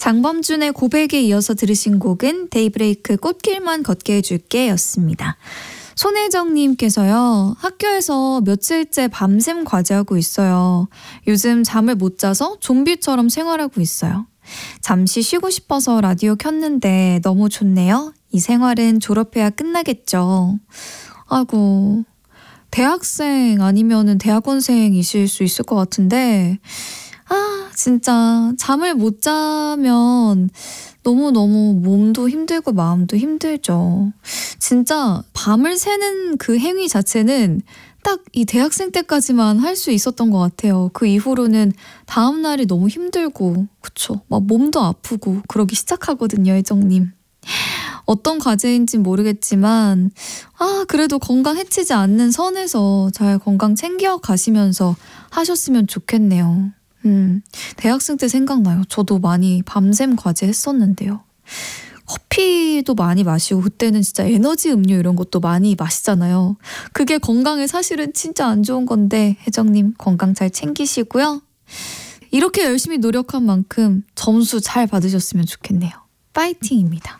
장범준의 고백에 이어서 들으신 곡은 데이브레이크 꽃길만 걷게 해줄게 였습니다. 손혜정님께서요. 학교에서 며칠째 밤샘 과제하고 있어요. 요즘 잠을 못 자서 좀비처럼 생활하고 있어요. 잠시 쉬고 싶어서 라디오 켰는데 너무 좋네요. 이 생활은 졸업해야 끝나겠죠. 아이고, 대학생 아니면은 대학원생이실 수 있을 것 같은데 진짜 잠을 못 자면 너무너무 몸도 힘들고 마음도 힘들죠. 진짜 밤을 새는 그 행위 자체는 딱 이 대학생 때까지만 할 수 있었던 것 같아요. 그 이후로는 다음 날이 너무 힘들고 그쵸? 막 몸도 아프고 그러기 시작하거든요, 혜정님. 어떤 과제인지 모르겠지만 그래도 건강 해치지 않는 선에서 잘 건강 챙겨 가시면서 하셨으면 좋겠네요. 대학생 때 생각나요. 저도 많이 밤샘 과제 했었는데요. 커피도 많이 마시고 그때는 진짜 에너지 음료 이런 것도 많이 마시잖아요. 그게 건강에 사실은 진짜 안 좋은 건데 혜정님 건강 잘 챙기시고요. 이렇게 열심히 노력한 만큼 점수 잘 받으셨으면 좋겠네요. 파이팅입니다.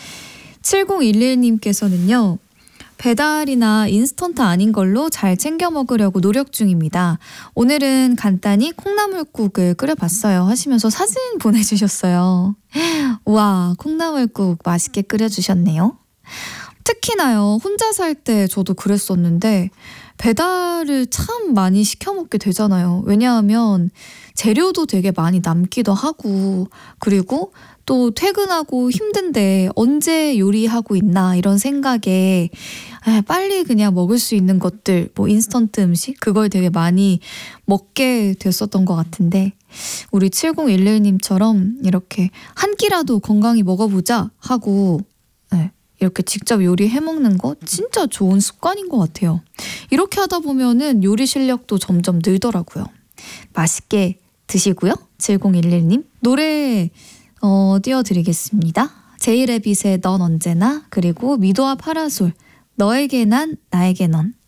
7011님께서는요. 배달이나 인스턴트 아닌 걸로 잘 챙겨 먹으려고 노력 중입니다. 오늘은 간단히 콩나물국을 끓여봤어요 하시면서 사진 보내주셨어요. 와, 콩나물국 맛있게 끓여주셨네요. 특히나요. 혼자 살 때 저도 그랬었는데 배달을 참 많이 시켜 먹게 되잖아요. 왜냐하면 재료도 되게 많이 남기도 하고 그리고 또 퇴근하고 힘든데 언제 요리하고 있나 이런 생각에 빨리 그냥 먹을 수 있는 것들 뭐 인스턴트 음식 그걸 되게 많이 먹게 됐었던 것 같은데 우리 7011님처럼 이렇게 한 끼라도 건강히 먹어보자 하고 이렇게 직접 요리해 먹는 거 진짜 좋은 습관인 것 같아요. 이렇게 하다 보면은 요리 실력도 점점 늘더라고요. 맛있게 드시고요. 7011님 노래 띄워드리겠습니다. 제이레빗의 넌 언제나 그리고 미도와 파라솔 너에게 난 나에게 넌